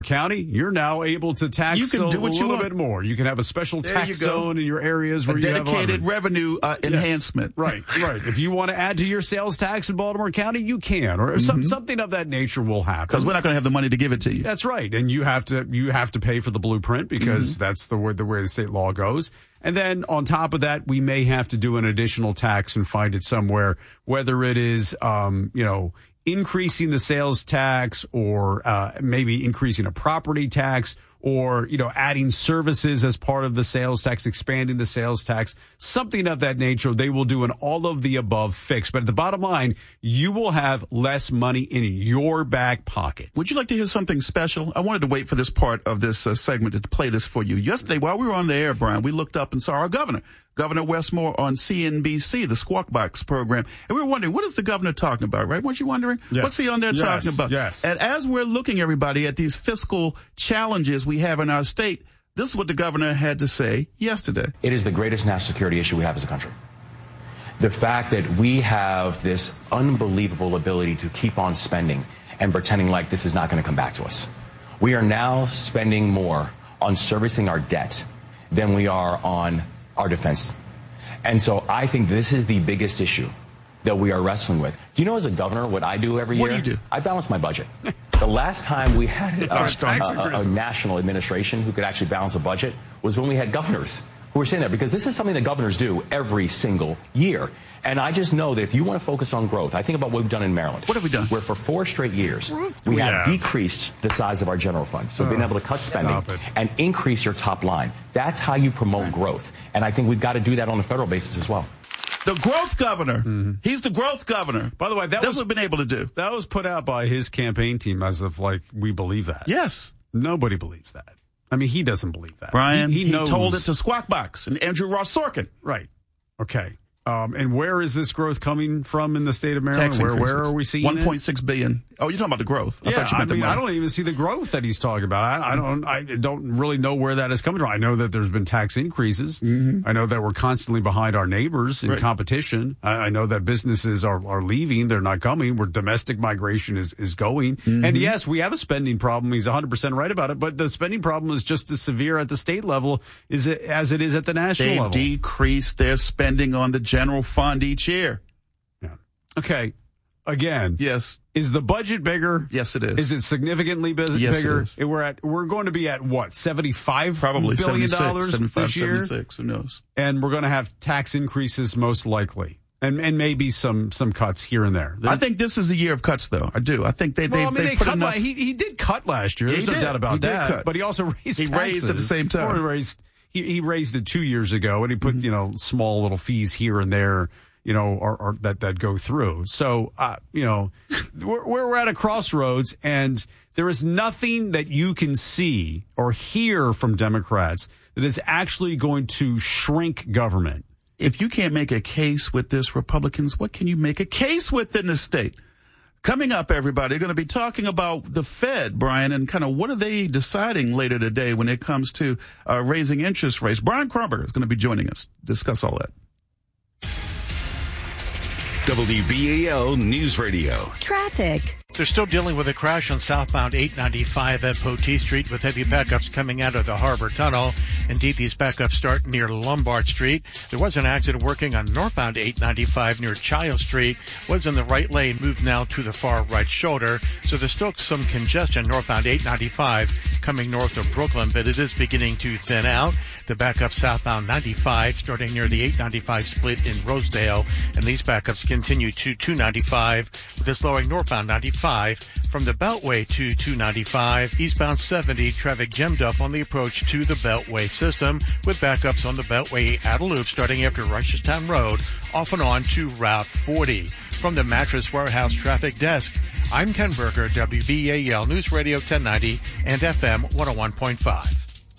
County, you're now able to tax you can do what a little bit more. You can have a special tax zone in your areas where you have dedicated revenue enhancement. Right. If you want to add to your sales tax in Baltimore County, you can, or something of that nature will happen. Because we're not going to have the money to give it to you. That's right, and you have to pay for the blueprint because that's the way the state law goes. And then on top of that, we may have to do an additional tax and find it somewhere, whether it is, increasing the sales tax or maybe increasing a property tax or, adding services as part of the sales tax, expanding the sales tax, something of that nature. They will do an all of the above fix. But at the bottom line, you will have less money in your back pocket. Would you like to hear something special? I wanted to wait for this part of this segment to play this for you. Yesterday, while we were on the air, Brian, we looked up and saw our Governor Westmore on CNBC, the Squawk Box program. And we were wondering, what is the governor talking about, right? Weren't you wondering? Yes. What's he on there talking about? Yes. And as we're looking, everybody, at these fiscal challenges we have in our state, this is what the governor had to say yesterday. It is the greatest national security issue we have as a country. The fact that we have this unbelievable ability to keep on spending and pretending like this is not going to come back to us. We are now spending more on servicing our debt than we are on our defense. And so I think this is the biggest issue that we are wrestling with. Do you know, as a governor, what I do every year? What do you do? I balance my budget. The last time we had a national administration who could actually balance a budget was when we had governors who were saying that, because this is something that governors do every single year. And I just know that if you want to focus on growth, I think about what we've done in Maryland. What have we done? Where for 4 straight years, we have decreased the size of our general fund. So being able to cut spending and increase your top line, that's how you promote growth. And I think we've got to do that on a federal basis as well. The growth governor. He's the growth governor. By the way, that's what we've been able to do. That was put out by his campaign team as if, we believe that. Yes. Nobody believes that. I mean, he doesn't believe that. Brian, he knows. Told it to Squawk Box and Andrew Ross Sorkin. Right. Okay. And where is this growth coming from in the state of Maryland? Where are we seeing $1.6 billion. Oh, you're talking about the growth. I thought you meant the money. I don't even see the growth that he's talking about. I don't really know where that is coming from. I know that there's been tax increases. I know that we're constantly behind our neighbors in competition. I know that businesses are leaving. They're not coming. Where domestic migration is going. And yes, we have a spending problem. He's 100% right about it. But the spending problem is just as severe at the state level as it is at the national level. They've decreased their spending on the general fund each year. Yeah. Okay. Again. Yes. Is the budget bigger? Yes, it is. Is it significantly bigger? Yes, it is. We're going to be at what? $75 probably billion 75, this year? 76, who knows? And we're going to have tax increases most likely. And maybe some cuts here and there. I think this is the year of cuts, though. I do. I think they put enough. He did cut last year. There's no doubt about that. But he also raised taxes. He raised at the same time. He raised it 2 years ago, and he put small little fees here and there, or that go through. So we're at a crossroads, and there is nothing that you can see or hear from Democrats that is actually going to shrink government. If you can't make a case with this, Republicans, what can you make a case with in the state? Coming up, everybody, going to be talking about the Fed, Brian, and kind of what are they deciding later today when it comes to raising interest rates. Brian Krumberger is going to be joining us to discuss all that. WBAL News Radio. Traffic. They're still dealing with a crash on southbound 895 at Potee Street with heavy backups coming out of the Harbor Tunnel. Indeed, these backups start near Lombard Street. There was an accident working on northbound 895 near Child Street. Was in the right lane, moved now to the far right shoulder. So there's still some congestion northbound 895 coming north of Brooklyn, but it is beginning to thin out. The backup southbound 95 starting near the 895 split in Rosedale. And these backups continue to 295 with a slowing northbound 95 from the Beltway to 295. Eastbound 70 traffic gemmed up on the approach to the Beltway system with backups on the Beltway outer loop starting after Reisterstown Road off and on to Route 40. From the Mattress Warehouse Traffic Desk, I'm Ken Berger, WBAL News Radio 1090 and FM 101.5.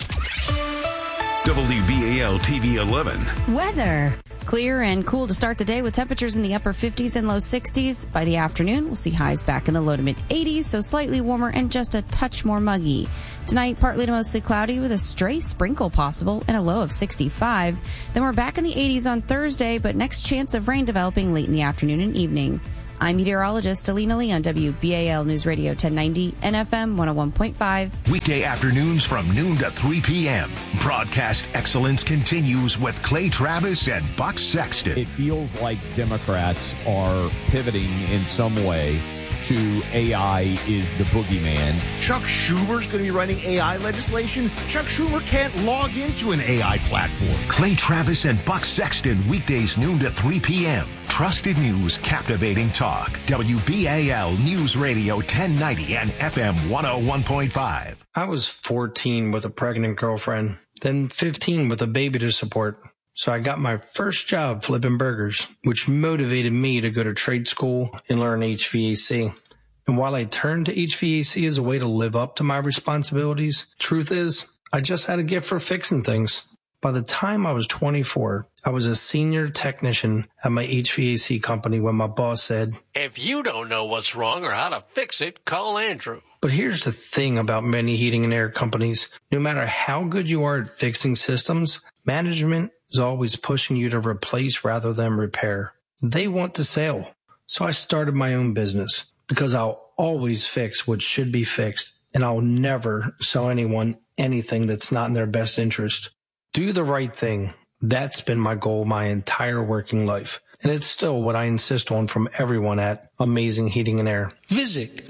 WBAL TV 11. Weather. Clear and cool to start the day with temperatures in the upper 50s and low 60s. By the afternoon, we'll see highs back in the low to mid 80s, so slightly warmer and just a touch more muggy. Tonight, partly to mostly cloudy with a stray sprinkle possible and a low of 65. Then we're back in the 80s on Thursday, but next chance of rain developing late in the afternoon and evening. I'm meteorologist Alina Lee on WBAL News Radio 1090 and FM 101.5. Weekday afternoons from noon to 3 p.m. Broadcast excellence continues with Clay Travis and Buck Sexton. It feels like Democrats are pivoting in some way to AI is the boogeyman. Chuck Schumer's going to be writing AI legislation. Chuck Schumer can't log into an AI platform. Clay Travis and Buck Sexton, weekdays noon to 3 p.m. Trusted news, captivating talk. WBAL News Radio 1090 and FM 101.5. I was 14 with a pregnant girlfriend, then 15 with a baby to support. So I got my first job flipping burgers, which motivated me to go to trade school and learn HVAC. And while I turned to HVAC as a way to live up to my responsibilities, truth is, I just had a gift for fixing things. By the time I was 24, I was a senior technician at my HVAC company when my boss said, "If you don't know what's wrong or how to fix it, call Andrew." But here's the thing about many heating and air companies. No matter how good you are at fixing systems, management is always pushing you to replace rather than repair. They want the sale. So I started my own business because I'll always fix what should be fixed, and I'll never sell anyone anything that's not in their best interest. Do the right thing. That's been my goal my entire working life. And it's still what I insist on from everyone at Amazing Heating and Air. Visit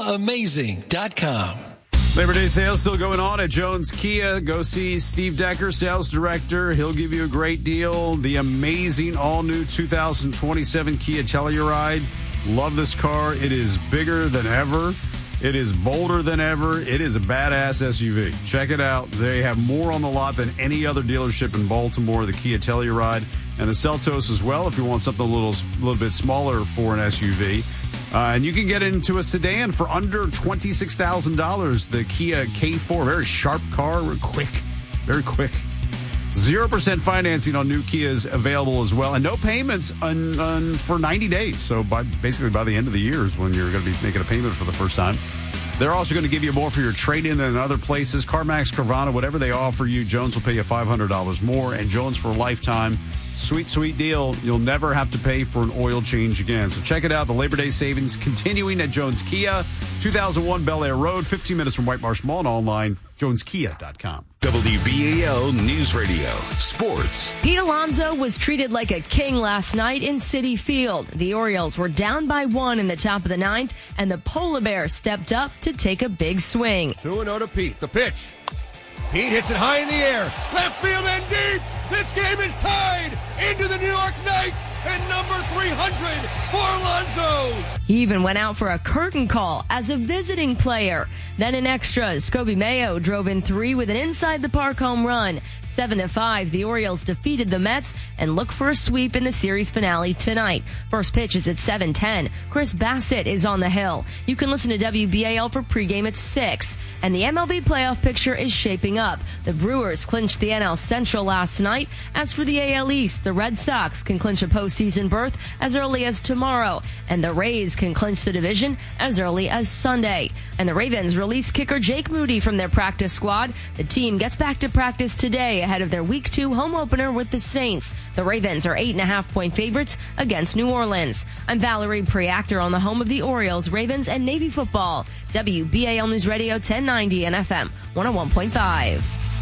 callamazing.com. Labor Day sales still going on at Jones Kia. Go see Steve Decker, sales director. He'll give you a great deal. The amazing all-new 2027 Kia Telluride. Love this car. It is bigger than ever. It is bolder than ever. It is a badass SUV. Check it out. They have more on the lot than any other dealership in Baltimore, the Kia Telluride and the Seltos as well, if you want something a little bit smaller for an SUV. And you can get into a sedan for under $26,000. The Kia K4, very sharp car, very quick. 0% financing on new Kias available as well, and no payments for 90 days. So basically by the end of the year is when you're going to be making a payment for the first time. They're also going to give you more for your trade-in than other places. CarMax, Carvana, whatever they offer you, Jones will pay you $500 more, and Jones for a lifetime. Sweet, sweet deal. You'll never have to pay for an oil change again. So check it out. The Labor Day savings continuing at Jones Kia, 2001 Bel Air Road, 15 minutes from White Marsh Mall, and online, joneskia.com. WBAL News Radio. Sports. Pete Alonso was treated like a king last night in Citi Field. The Orioles were down by 1 in the top of the 9th, and the Polar Bear stepped up to take a big swing. 2-0 to Pete. The pitch. Pete hits it high in the air. Left field and deep. This game is tied into the New York Knights and number 300 for Alonso. He even went out for a curtain call as a visiting player. Then in extras, Scobie Mayo drove in 3 with an inside-the-park home run. 7-5, the Orioles defeated the Mets and look for a sweep in the series finale tonight. First pitch is at 7:10. Chris Bassett is on the hill. You can listen to WBAL for pregame at 6. And the MLB playoff picture is shaping up. The Brewers clinched the NL Central last night. As for the AL East, the Red Sox can clinch a postseason berth as early as tomorrow. And the Rays can clinch the division as early as Sunday. And the Ravens released kicker Jake Moody from their practice squad. The team gets back to practice today ahead of their Week 2 home opener with the Saints. The Ravens are 8.5-point favorites against New Orleans. I'm Valerie Preactor on the home of the Orioles, Ravens, and Navy football. WBAL News Radio 1090 and FM 101.5.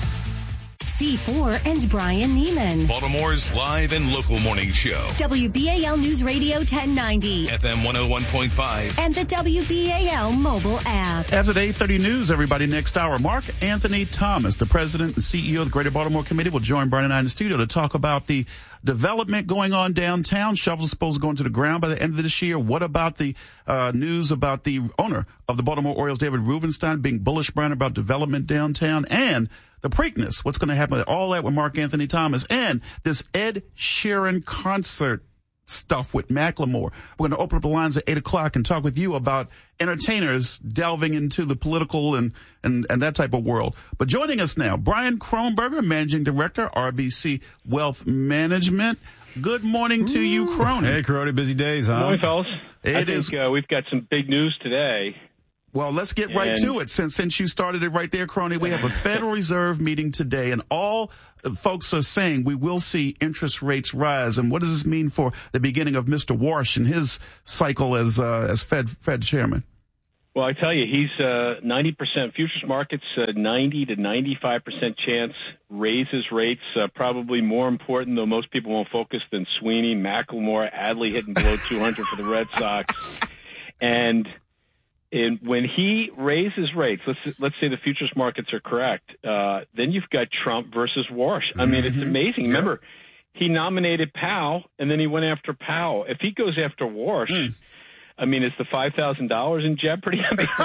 C4 and Brian Neiman. Baltimore's live and local morning show. WBAL News Radio 1090. FM 101.5. And the WBAL mobile app. After the 8:30 news, everybody, next hour, Mark Anthony Thomas, the president and CEO of the Greater Baltimore Committee, will join Brian and I in the studio to talk about the development going on downtown. Shovels supposed to go into the ground by the end of this year. What about the news about the owner of the Baltimore Orioles, David Rubenstein, being bullish, Brian, about development downtown? And the Preakness, what's going to happen? All that with Mark Anthony Thomas. And this Ed Sheeran concert stuff with Macklemore. We're going to open up the lines at 8 o'clock and talk with you about entertainers delving into the political and that type of world. But joining us now, Brian Kronberger, Managing Director, RBC Wealth Management. Good morning to you, Crony. Hey, Crony, busy days, huh? Good morning, fellas. We've got some big news today. Well, let's get right to it. Since you started it right there, Crony, we have a Federal Reserve meeting today, and all folks are saying we will see interest rates rise. And what does this mean for the beginning of Mr. Warsh and his cycle as Fed chairman? Well, I tell you, he's 90% futures markets, 90 to 95% chance raises rates. Probably more important, though most people won't focus, than Sweeney, McLemore, Adley hitting below 200 for the Red Sox. And when he raises rates, let's say the futures markets are correct, then you've got Trump versus Warsh. I mean, it's amazing. Remember, he nominated Powell, and then he went after Powell. If he goes after Warsh, I mean, is the $5,000 in jeopardy?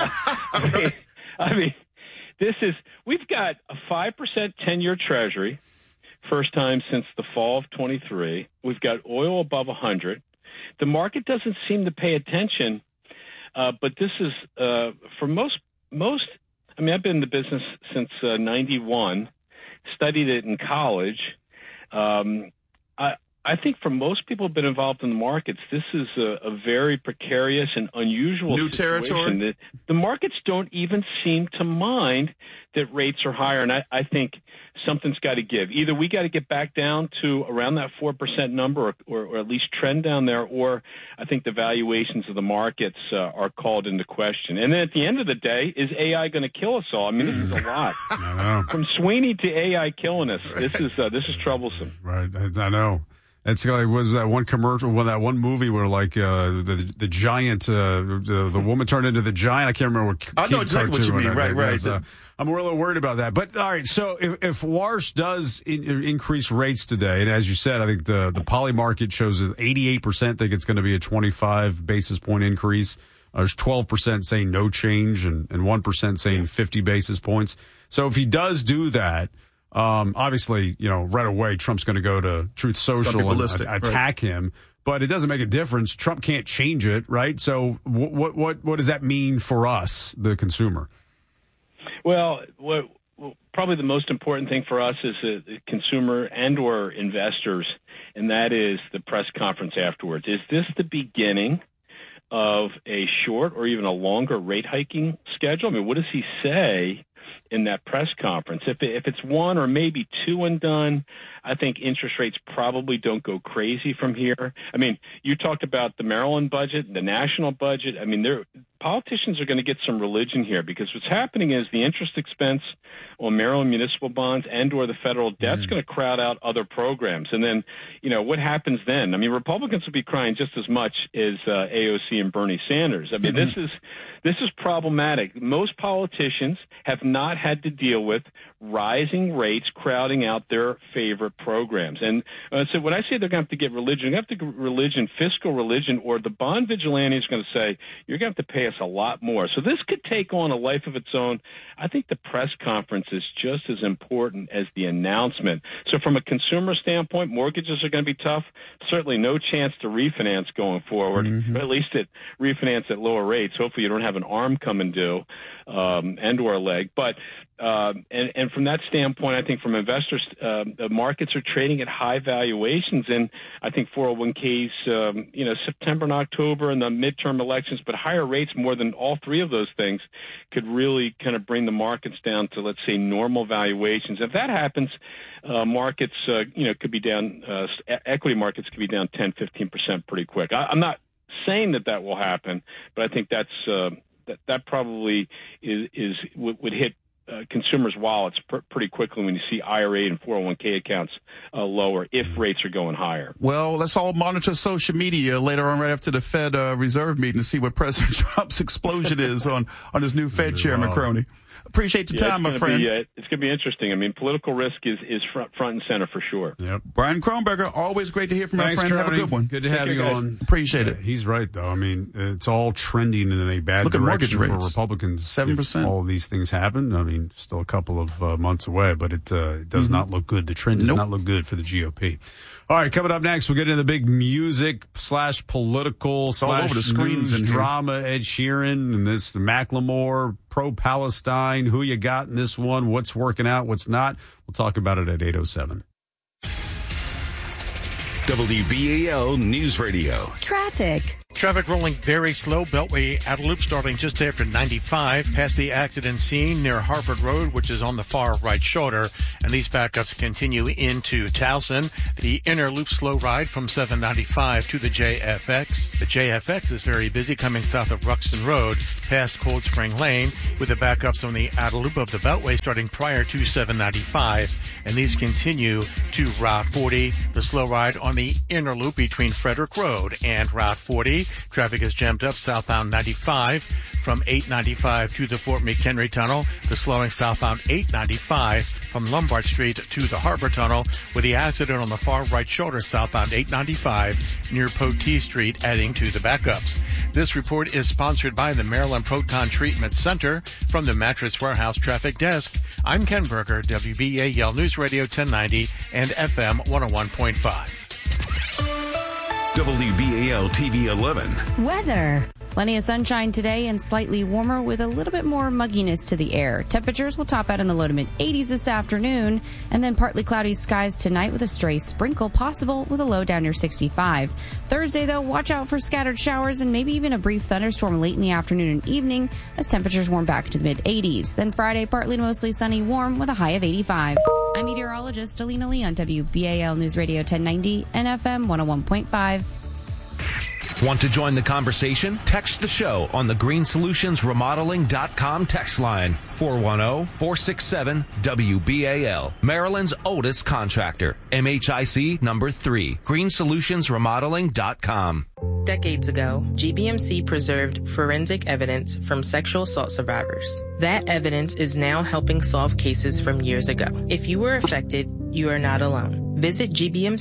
I mean, we've got a 5% 10-year Treasury, first time since the fall of 23. We've got oil above 100. The market doesn't seem to pay attention. But this is, for most, I mean, I've been in the business since 91, studied it in college. I think for most people who've been involved in the markets, this is a very precarious and unusual new situation. Territory. The markets don't even seem to mind that rates are higher, and I think something's got to give. Either we got to get back down to around that 4% number, or at least trend down there, or I think the valuations of the markets are called into question. And then at the end of the day, is AI going to kill us all? I mean, this is a lot. I know. From Sweeney to AI killing us, this is troublesome. Right, I know. It's like, was that one commercial, that one movie where like the giant, the woman turned into the giant? I can't remember what. I know exactly what you mean. Right. I'm a little worried about that. But all right, so if Warsh does increase rates today, and as you said, I think the poly market shows that 88% think it's going to be a 25 basis point increase. There's 12% saying no change, and 1% saying 50 basis points. So if he does do that. Obviously, right away, Trump's going to go to Truth Social and attack him, but it doesn't make a difference. Trump can't change it, right? So what does that mean for us, the consumer? Well, probably the most important thing for us is the consumer and or investors, and that is the press conference afterwards. Is this the beginning of a short or even a longer rate hiking schedule? I mean, what does he say in that press conference? If it's one or maybe two and done, I think interest rates probably don't go crazy from here. I mean, you talked about the Maryland budget, the national budget. I mean, politicians are going to get some religion here, because what's happening is the interest expense on Maryland municipal bonds and or the federal debt's going to crowd out other programs. And then, what happens then? I mean, Republicans will be crying just as much as AOC and Bernie Sanders. I mean, this is problematic. Most politicians have not had to deal with rising rates crowding out their favorite programs. And so when I say they're going to have to get religion, they have to get religion, fiscal religion, or the bond vigilante is going to say, you're going to have to pay us a lot more. So this could take on a life of its own. I think the press conference is just as important as the announcement. So from a consumer standpoint, mortgages are going to be tough. Certainly no chance to refinance going forward, but at least refinance at lower rates. Hopefully you don't have an arm coming due and or a leg. But and from that standpoint, I think from investors, the markets are trading at high valuations, and I think 401ks, September and October and the midterm elections, but higher rates more than all three of those things could really kind of bring the markets down to, let's say, normal valuations. If that happens, markets, could be down, equity markets could be down 10, 15% pretty quick. I'm not saying that will happen, but I think that probably would hit consumers' wallets pretty quickly when you see IRA and 401k accounts lower if rates are going higher. Well, let's all monitor social media later on, right after the Fed Reserve meeting, to see what President Trump's explosion is on his new Fed chairman, Crony. Appreciate the time, my friend. It's going to be interesting. I mean, political risk is front and center for sure. Yep. Brian Kronberger, always great to hear from my friend. Crony. Have a good one. Good to have you on. Appreciate it. He's right, though. I mean, it's all trending in a bad direction for Republicans. 7%. All of these things happen. I mean, still a couple of months away, but it does not look good. The trend does not look good for the GOP. All right, coming up next, we'll get into the big music / political / over the screens news drama. Ed Sheeran and this Macklemore, pro-Palestine. Who you got in this one? What's working out? What's not? We'll talk about it at 8:07. WBAL News Radio. Traffic. Traffic rolling very slow. Beltway outer loop starting just after 95, past the accident scene near Harford Road, which is on the far right shoulder. And these backups continue into Towson. The inner loop slow ride from 795 to the JFX. The JFX is very busy coming south of Ruxton Road, past Cold Spring Lane, with the backups on the outer loop of the Beltway starting prior to 795. And these continue to Route 40, the slow ride on the inner loop between Frederick Road and Route 40. Traffic is jammed up southbound 95 from 895 to the Fort McHenry Tunnel. The slowing southbound 895 from Lombard Street to the Harbor Tunnel, with the accident on the far right shoulder southbound 895 near Potee Street adding to the backups. This report is sponsored by the Maryland Proton Treatment Center. From the Mattress Warehouse Traffic Desk, I'm Ken Berger, WBAL News Radio 1090 and FM 101.5. WBAL TV 11. Weather. Plenty of sunshine today and slightly warmer with a little bit more mugginess to the air. Temperatures will top out in the low to mid 80s this afternoon, and then partly cloudy skies tonight with a stray sprinkle possible with a low down near 65. Thursday, though, watch out for scattered showers and maybe even a brief thunderstorm late in the afternoon and evening as temperatures warm back to the mid 80s. Then Friday, partly to mostly sunny, warm with a high of 85. I'm meteorologist Alina Lee on WBAL News Radio 1090 and FM 101.5. Want to join the conversation? Text the show on the greensolutionsremodeling.com text line, 410-467-WBAL. Maryland's oldest contractor, MHIC number 3, greensolutionsremodeling.com. Decades ago, GBMC preserved forensic evidence from sexual assault survivors. That evidence is now helping solve cases from years ago. If you were affected, you are not alone. Visit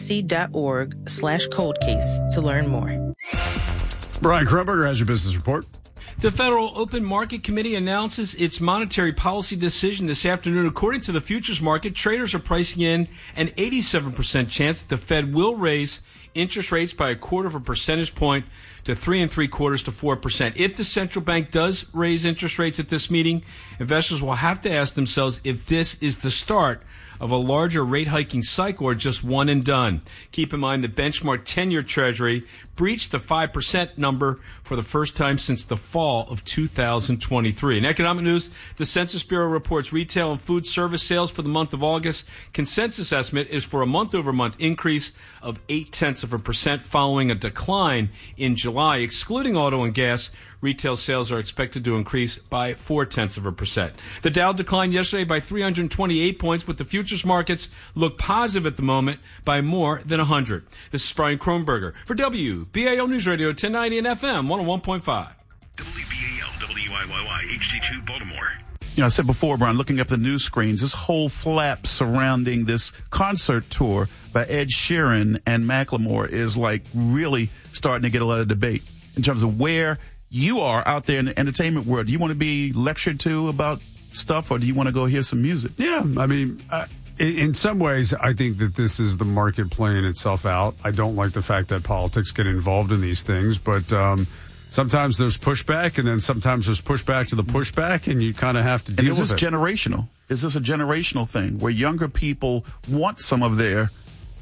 gbmc.org/coldcase to learn more. Brian Krumberger has your business report. The Federal Open Market Committee announces its monetary policy decision this afternoon. According to the futures market, traders are pricing in an 87% chance that the Fed will raise interest rates by 1/4 percentage point to 3 3/4 to 4%. If the central bank does raise interest rates at this meeting, investors will have to ask themselves if this is the start of a larger rate hiking cycle or just one and done. Keep in mind the benchmark 10-year Treasury breached the 5% number for the first time since the fall of 2023. In economic news, the Census Bureau reports retail and food service sales for the month of August. Consensus estimate is for a month-over-month increase of 0.8% following a decline in July. Excluding auto and gas, retail sales are expected to increase by 0.4%. The Dow declined yesterday by 328 points, but the futures markets look positive at the moment by more than 100. This is Brian Kronberger for WBAL News Radio 1090 and FM 101.5. WBAL WIYY HD2 Baltimore. You know, I said before, Brian, looking up the news screens, this whole flap surrounding this concert tour by Ed Sheeran and Macklemore is like really starting to get a lot of debate in terms of where you are out there in the entertainment world. Do you want to be lectured to about stuff, or do you want to go hear some music? Yeah, I mean, in some ways, I think that this is the market playing itself out. I don't like the fact that politics get involved in these things, but sometimes there's pushback, and then sometimes there's pushback to the pushback, and you kind of have to deal with it. Is this generational? Is this a generational thing where younger people want some of their,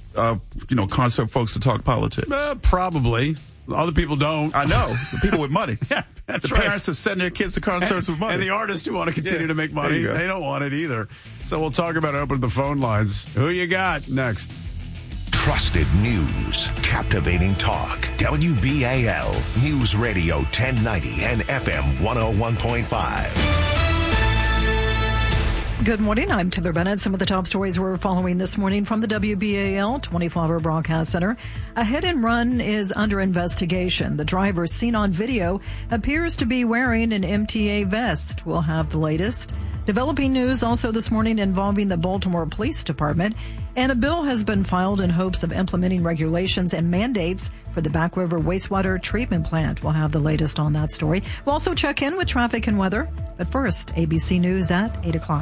concert folks to talk politics? Probably. Other people don't. I know. The people with money. Yeah, that's the right. parents that send their kids to concerts with money. And the artists who want to continue to make money, they don't want it either. So we'll talk about opening the phone lines. Who you got next? Trusted news, captivating talk. WBAL News Radio 1090 and FM 101.5. Good morning. I'm Taylor Bennett. Some of the top stories we're following this morning from the WBAL 24-hour broadcast center. A hit and run is under investigation. The driver seen on video appears to be wearing an MTA vest. We'll have the latest. Developing news also this morning involving the Baltimore Police Department. And a bill has been filed in hopes of implementing regulations and mandates for the Back River Wastewater Treatment Plant. We'll have the latest on that story. We'll also check in with traffic and weather. But first, ABC News at 8 o'clock.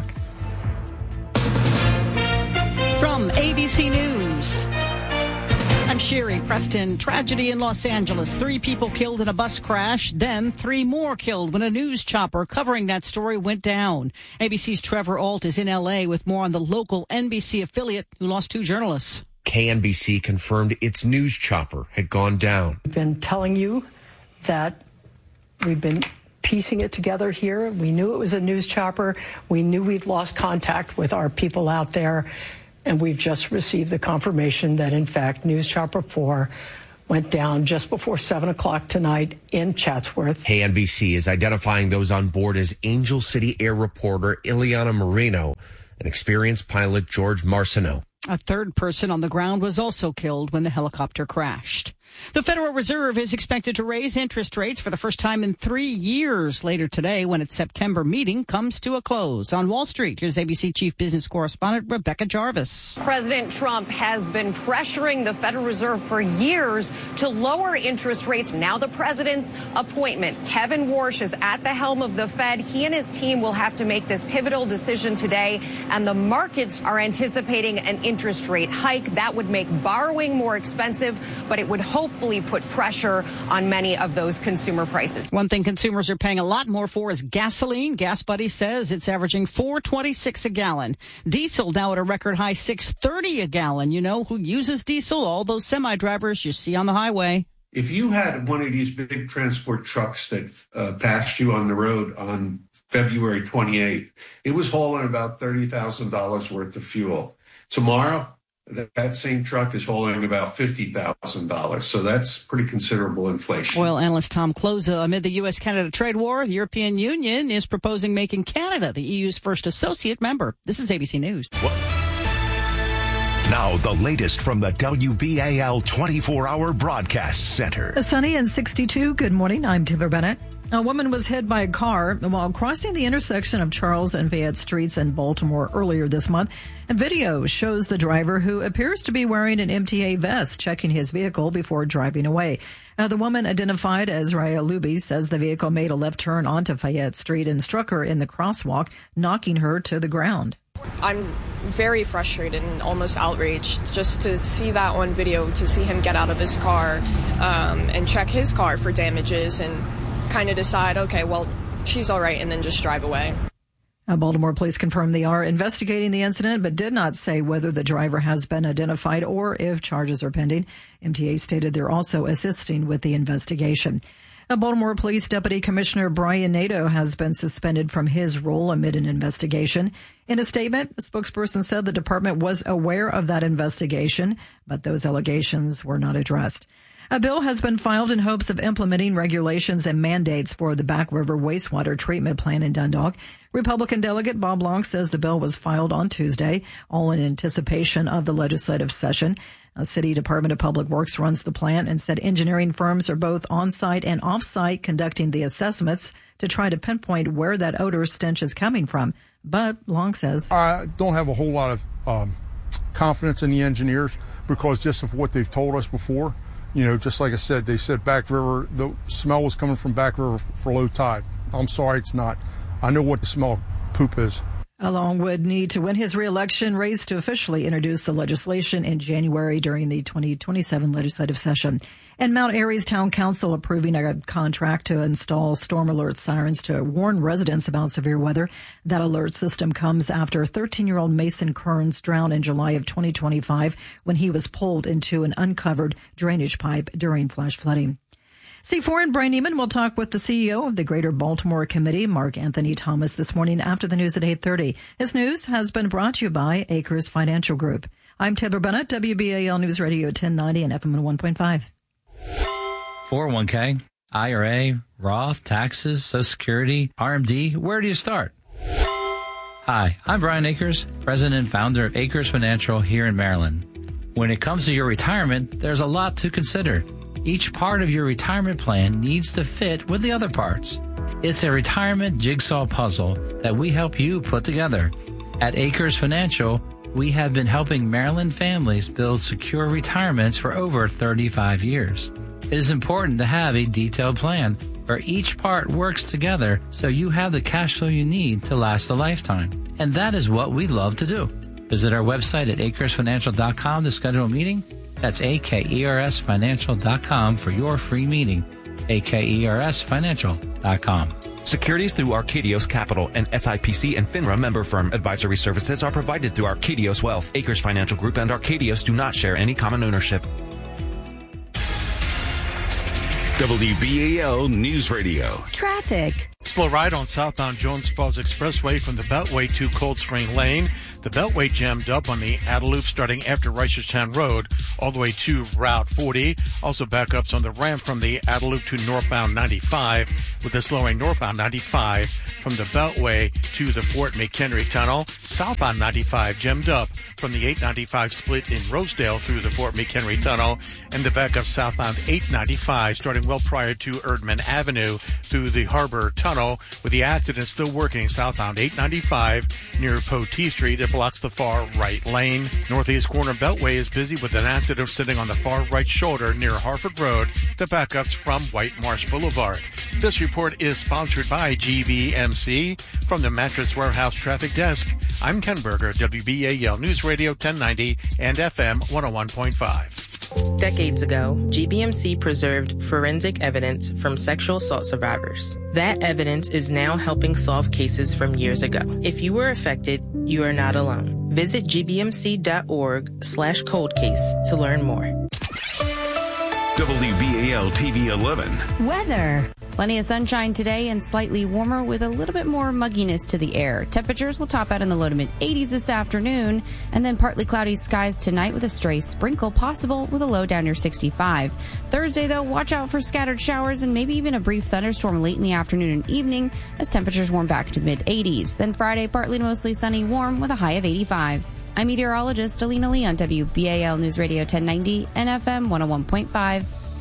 From ABC News, I'm Sherry Preston. Tragedy in Los Angeles. 3 people killed in a bus crash, then 3 more killed when a news chopper covering that story went down. ABC's Trevor Ault is in L.A. with more on the local NBC affiliate who lost 2 journalists. KNBC confirmed its news chopper had gone down. We've been telling you that we've been piecing it together here. We knew it was a news chopper. We knew we'd lost contact with our people out there. And we've just received the confirmation that, in fact, News Chopper 4 went down just before 7 o'clock tonight in Chatsworth. KNBC is identifying those on board as Angel City Air reporter Ileana Marino and experienced pilot George Marcineau. A third person on the ground was also killed when the helicopter crashed. The Federal Reserve is expected to raise interest rates for the first time in 3 years later today when its September meeting comes to a close. On Wall Street, here's ABC Chief Business Correspondent Rebecca Jarvis. President Trump has been pressuring the Federal Reserve for years to lower interest rates. Now the president's appointment. Kevin Warsh is at the helm of the Fed. He and his team will have to make this pivotal decision today, and the markets are anticipating an interest rate hike. That would make borrowing more expensive, but it would hopefully put pressure on many of those consumer prices. One thing consumers are paying a lot more for is gasoline. Gas Buddy says it's averaging $4.26 a gallon. Diesel now at a record high $6.30 a gallon. You know who uses diesel? All those semi-drivers you see on the highway. If you had one of these big transport trucks that passed you on the road on February 28th, it was hauling about $30,000 worth of fuel. Tomorrow, that same truck is hauling about $50,000. So that's pretty considerable inflation. Oil analyst Tom Kloza. Amid the U.S.-Canada trade war, the European Union is proposing making Canada the EU's first associate member. This is ABC News. Now, the latest from the WBAL 24-hour broadcast center. Sunny and 62. Good morning. I'm Taylor Bennett. A woman was hit by a car while crossing the intersection of Charles and Fayette Streets in Baltimore earlier this month. A video shows the driver, who appears to be wearing an MTA vest, checking his vehicle before driving away. The woman, identified as Raya Luby, says the vehicle made a left turn onto Fayette Street and struck her in the crosswalk, knocking her to the ground. I'm very frustrated and almost outraged just to see that on video, to see him get out of his car and check his car for damages and kind of decide, okay, well, she's all right, and then just drive away. Baltimore police confirmed they are investigating the incident, but did not say whether the driver has been identified or if charges are pending. MTA stated they're also assisting with the investigation. Baltimore Police Deputy Commissioner Brian Nadeau has been suspended from his role amid an investigation. In a statement, a spokesperson said the department was aware of that investigation, but those allegations were not addressed. A bill has been filed in hopes of implementing regulations and mandates for the Back River wastewater treatment plant in Dundalk. Republican delegate Bob Long says the bill was filed on Tuesday, all in anticipation of the legislative session. A City Department of Public Works runs the plant and said engineering firms are both on-site and off-site conducting the assessments to try to pinpoint where that odor stench is coming from. But Long says, I don't have a whole lot of confidence in the engineers because just of what they've told us before. You know, just like I said, they said Back River, the smell was coming from Back River for low tide. I'm sorry, it's not. I know what the smell of poop is. Long would need to win his re-election race to officially introduce the legislation in January during the 2027 legislative session. And Mount Airy's Town Council approving a contract to install storm alert sirens to warn residents about severe weather. That alert system comes after 13-year-old Mason Kearns drowned in July of 2025 when he was pulled into an uncovered drainage pipe during flash flooding. C4 and Brian Neiman will talk with the CEO of the Greater Baltimore Committee, Mark Anthony Thomas, this morning after the news at 8:30. This news has been brought to you by Acres Financial Group. I'm Taylor Bennett, WBAL News Radio 1090 and FM 101.5. 401k, IRA, Roth, taxes, Social Security, RMD. Where do you start? Hi, I'm Brian Akers, president and founder of Acres Financial here in Maryland. When it comes to your retirement, there's a lot to consider. Each part of your retirement plan needs to fit with the other parts. It's a retirement jigsaw puzzle that we help you put together. At Acres Financial, we have been helping Maryland families build secure retirements for over 35 years. It is important to have a detailed plan where each part works together so you have the cash flow you need to last a lifetime. And that is what we love to do. Visit our website at acresfinancial.com to schedule a meeting. That's AKERSfinancial.com for your free meeting. AKERSfinancial.com. Securities through Arcadios Capital, and SIPC and FINRA member firm. Advisory services are provided through Arcadios Wealth. Acres Financial Group and Arcadios do not share any common ownership. WBAL News Radio. Traffic. Slow ride on southbound Jones Falls Expressway from the Beltway to Cold Spring Lane. The Beltway jammed up on the outer loop starting after Reisterstown Road all the way to Route 40. Also backups on the ramp from the outer loop to northbound 95 with the slowing northbound 95 from the Beltway to the Fort McHenry Tunnel. Southbound 95 jammed up from the 895 split in Rosedale through the Fort McHenry Tunnel, and the backup southbound 895 starting well prior to Erdman Avenue through the Harbor Tunnel, with the accident still working southbound 895 near Potee Street. It blocks the far right lane. Northeast corner Beltway is busy with an accident sitting on the far right shoulder near Harford Road. The backups from White Marsh Boulevard. This report is sponsored by GBMC. From the Mattress Warehouse Traffic Desk, I'm Ken Berger, WBAL News Radio 1090 and FM 101.5. Decades ago, GBMC preserved forensic evidence from sexual assault survivors. That evidence is now helping solve cases from years ago. If you were affected, you are not alone. Visit gbmc.org/coldcase to learn more. WBAL TV 11. Weather. Plenty of sunshine today and slightly warmer with a little bit more mugginess to the air. Temperatures will top out in the low to mid 80s this afternoon, and then partly cloudy skies tonight with a stray sprinkle possible with a low down near 65. Thursday, though, watch out for scattered showers and maybe even a brief thunderstorm late in the afternoon and evening as temperatures warm back to the mid 80s. Then Friday, partly to mostly sunny, warm with a high of 85. I'm meteorologist Alina Lee on WBAL News Radio 1090 and FM 101.5.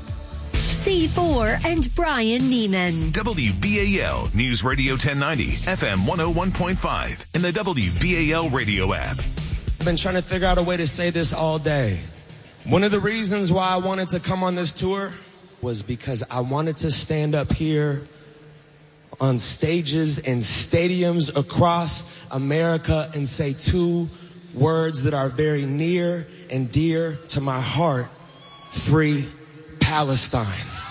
C4 and Brian Neiman. WBAL News Radio 1090, FM 101.5, and the WBAL radio app. I've been trying to figure out a way to say this all day. One of the reasons why I wanted to come on this tour was because I wanted to stand up here on stages and stadiums across America and say two words that are very near and dear to my heart: free Palestine.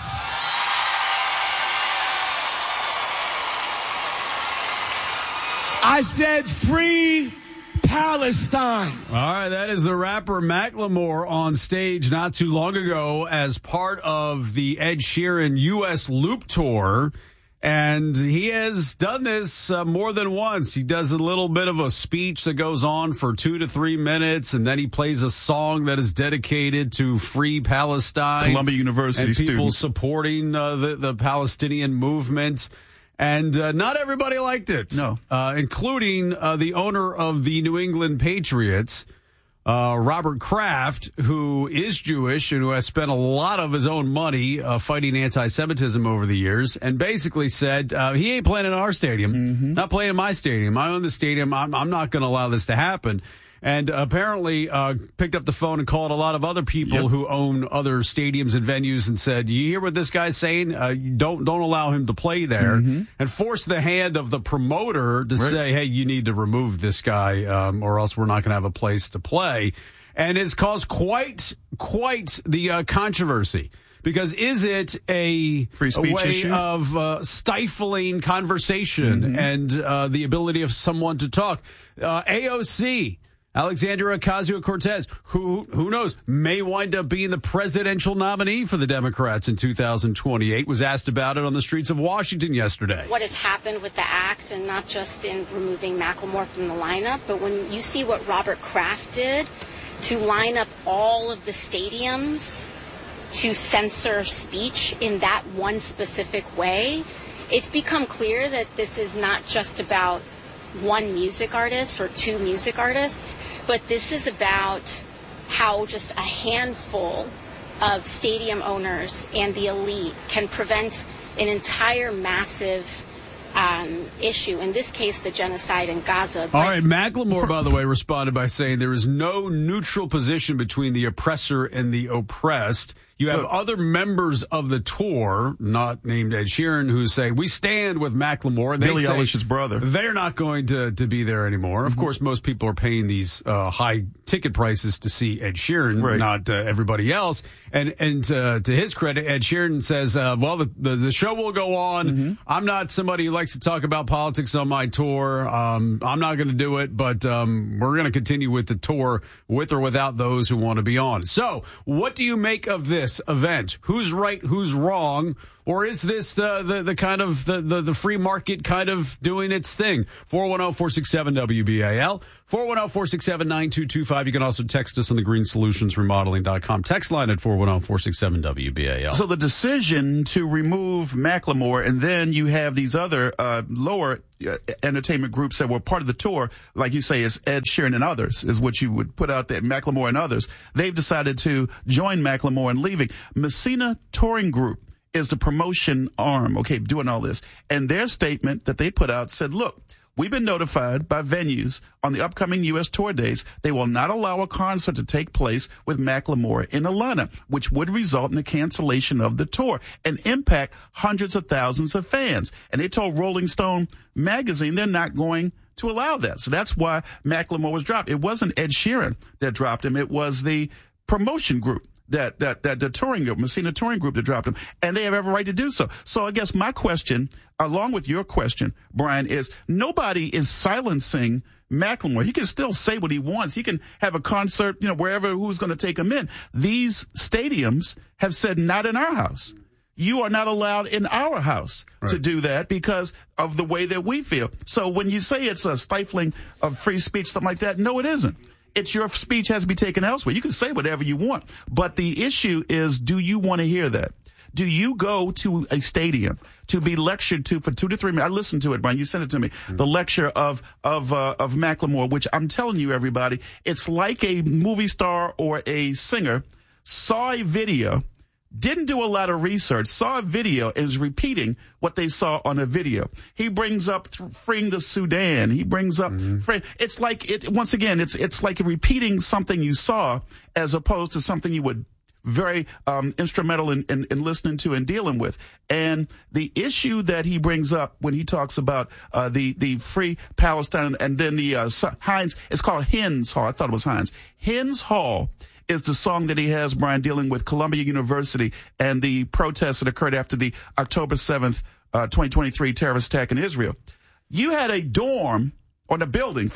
I said free Palestine. All right, that is the rapper Macklemore on stage not too long ago as part of the Ed Sheeran U.S. Loop Tour. And he has done this more than once. He does a little bit of a speech that goes on for 2 to 3 minutes, and then he plays a song that is dedicated to free Palestine. Columbia University and people students supporting the Palestinian movement. And not everybody liked it. No. Including the owner of the New England Patriots, Robert Kraft, who is Jewish and who has spent a lot of his own money fighting anti-Semitism over the years, and basically said, he ain't playing in our stadium, not playing in my stadium. I own the stadium. I'm not going to allow this to happen. And apparently picked up the phone and called a lot of other people who own other stadiums and venues and said, you hear what this guy's saying? Don't allow him to play there. And force the hand of the promoter to say, hey, you need to remove this guy or else we're not going to have a place to play. And it's caused quite the controversy. Because is it a free speech way issue of stifling conversation and the ability of someone to talk? AOC, Alexandria Ocasio-Cortez, who knows, may wind up being the presidential nominee for the Democrats in 2028, was asked about it on the streets of Washington yesterday. What has happened with the act, and not just in removing Macklemore from the lineup, but when you see what Robert Kraft did to line up all of the stadiums to censor speech in that one specific way, it's become clear that this is not just about one music artist or two music artists, but this is about how just a handful of stadium owners and the elite can prevent an entire massive issue, in this case, the genocide in Gaza. All right, Macklemore, by the way, responded by saying there is no neutral position between the oppressor and the oppressed. You have other members of the tour, not named Ed Sheeran, who say, we stand with Macklemore. And Billie Eilish's brother. They're not going to be there anymore. Of course, most people are paying these high ticket prices to see Ed Sheeran, not everybody else. And to his credit, Ed Sheeran says, well, the show will go on. I'm not somebody who likes to talk about politics on my tour. I'm not going to do it, but we're going to continue with the tour with or without those who want to be on. So what do you make of this? this event? Who's right? Who's wrong? Or is this the kind of the free market kind of doing its thing? 410-467-WBAL, 410-467-9225. You can also text us on the greensolutionsremodeling.com text line at 410-467-WBAL. So the decision to remove Macklemore, and then you have these other lower entertainment groups that were part of the tour, like you say, is Ed Sheeran and others, is what you would put out there, Macklemore and others. They've decided to join Macklemore in leaving. Messina Touring Group is the promotion arm, okay, doing all this. And their statement that they put out said, look, we've been notified by venues on the upcoming U.S. tour dates they will not allow a concert to take place with Macklemore in Atlanta, which would result in the cancellation of the tour and impact hundreds of thousands of fans. And they told Rolling Stone magazine they're not going to allow that. So that's why Macklemore was dropped. It wasn't Ed Sheeran that dropped him. It was the promotion group. That the touring group, Messina Touring Group, that dropped him, and they have every right to do so. So I guess my question, along with your question, Brian, is nobody is silencing Macklemore. He can still say what he wants. He can have a concert, wherever, who's going to take him in. These stadiums have said, not in our house. You are not allowed in our house to do that because of the way that we feel. So when you say it's a stifling of free speech, something like that, no, it isn't. It's your speech has to be taken elsewhere. You can say whatever you want. But the issue is, do you want to hear that? Do you go to a stadium to be lectured to for 2 to 3 minutes? I listened to it, Brian. You sent it to me. The lecture of Macklemore, which I'm telling you, everybody, it's like a movie star or a singer saw a video, didn't do a lot of research, saw a video, and is repeating what they saw on a video. He brings up freeing the Sudan. He brings up, it's like, once again, it's like repeating something you saw as opposed to something you would very instrumental in listening to and dealing with. And the issue that he brings up when he talks about the Free Palestine, and then the Heinz, it's called Hens Hall. I thought it was Heinz. Hens Hall is the song that he has, Brian, dealing with Columbia University and the protests that occurred after the October 7th, 2023 terrorist attack in Israel. You had a dorm, or a building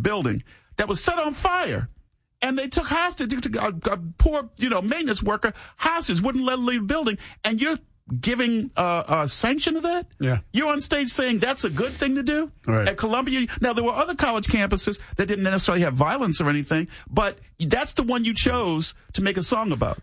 that was set on fire. And they took hostage, a poor, maintenance worker hostage, wouldn't let him leave the building. And you're giving a sanction to that? Yeah. You're on stage saying that's a good thing to do at Columbia. Now, there were other college campuses that didn't necessarily have violence or anything, but that's the one you chose to make a song about.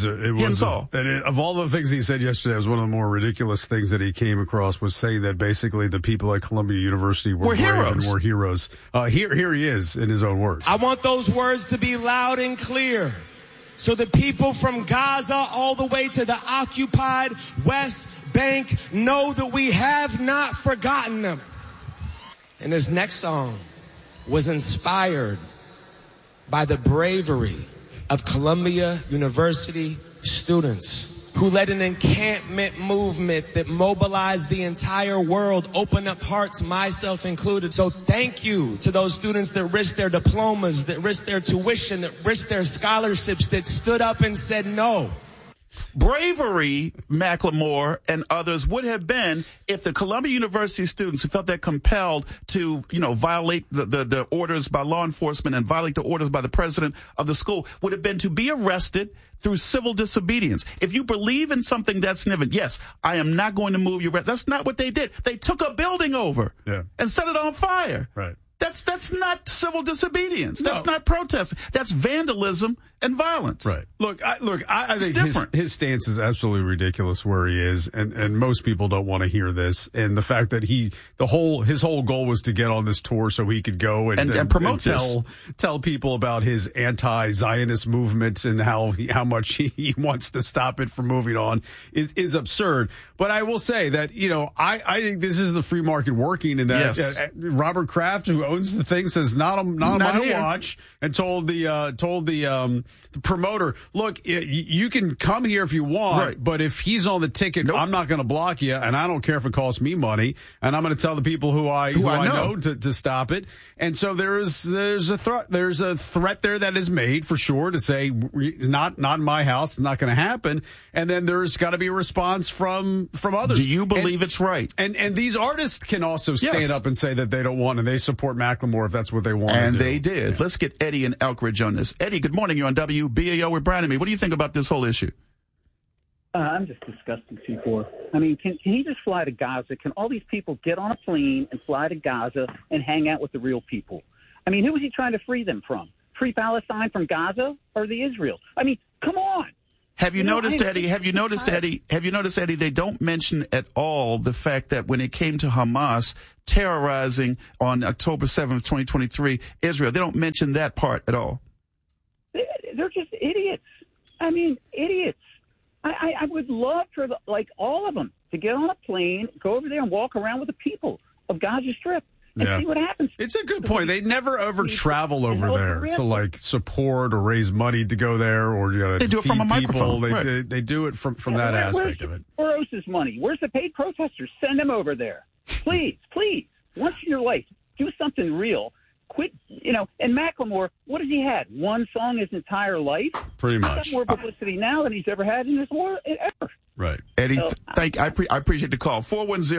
Of all the things he said yesterday, it was one of the more ridiculous things that he came across, was saying that basically the people at Columbia University were heroes. And were heroes. Here he is in his own words. I want those words to be loud and clear, so the people from Gaza all the way to the occupied West Bank know that we have not forgotten them. And this next song was inspired by the bravery of Columbia University students who led an encampment movement that mobilized the entire world, opened up hearts, myself included. So thank you to those students that risked their diplomas, that risked their tuition, that risked their scholarships, that stood up and said no. Bravery, Macklemore and others, would have been if the Columbia University students who felt that compelled to, violate the orders by law enforcement and violate the orders by the president of the school, would have been to be arrested through civil disobedience. If you believe in something that's significant, yes, I am not going to move you. That's not what they did. They took a building over and set it on fire. Right. That's not civil disobedience. No. That's not protesting. That's vandalism and violence. Right. Look, I think his stance is absolutely ridiculous where he is, and most people don't want to hear this. And the fact that his whole goal was to get on this tour so he could go and promote and tell people about his anti-Zionist movement and how much he wants to stop it from moving on is absurd. But I will say that, I think this is the free market working, and that Robert Kraft, who owns the thing, says not on my watch, and told the promoter, look, you can come here if you want, but if he's on the ticket, I'm not going to block you, and I don't care if it costs me money, and I'm going to tell the people who I know to stop it. And so there's a threat there that is made for sure to say it's not in my house, it's not going to happen. And then there's got to be a response from others. Do you believe it's right? And these artists can also stand up and say that they don't want, and they support Macklemore if that's what they want to do. And they did. Yeah. Let's get Eddie in Elkridge on this. Eddie, good morning. You're on WBAL with Brian and me. What do you think about this whole issue? I'm just disgusted, C4. I mean, can he just fly to Gaza? Can all these people get on a plane and fly to Gaza and hang out with the real people? I mean, who is he trying to free them from? Free Palestine from Gaza or the Israel? I mean, come on. Have you noticed, Eddie? Have you noticed, Eddie? They don't mention at all the fact that when it came to Hamas terrorizing on October 7th, 2023, Israel, they don't mention that part at all. They're just idiots. I mean, idiots. I would love for all of them to get on a plane, go over there and walk around with the people of Gaza Strip and see what happens. It's a good point. They never ever travel over there to support or raise money to go there or they do it from a microphone. They do it from that aspect of it. Where's Soros' money? Where's the paid protesters? Send them over there, please. Once in your life, do something real. Quit, and Macklemore, what has he had? One song his entire life? Pretty much. He's got more publicity now than he's ever had in his war ever. Right. Eddie, I appreciate the call.